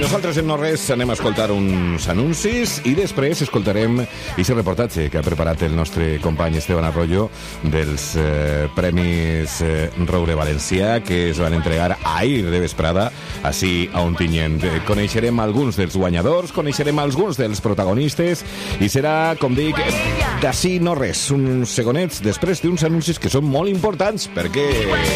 nosaltres en no res anem a escoltar uns anuncis i després escoltarem aquest reportatge que ha preparat el nostre company Esteban Arroyo dels Premis Roure Valencià que es van entregar ahir de vesprada així a Ontinyent. Coneixerem alguns dels guanyadors, coneixerem alguns dels protagonistes i serà, com dic, d'ací no res, uns segonets després d'uns anuncis que són molt importants perquè...